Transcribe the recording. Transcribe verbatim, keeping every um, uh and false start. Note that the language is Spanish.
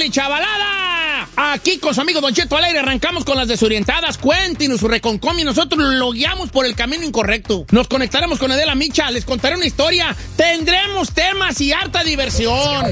mi chavalada! Aquí con su amigo Don Cheto al aire arrancamos con las desorientadas. Cuéntenos su reconcomio y nosotros lo guiamos por el camino incorrecto. Nos conectaremos con Adela Micha, les contaré una historia. Tendremos temas y harta diversión.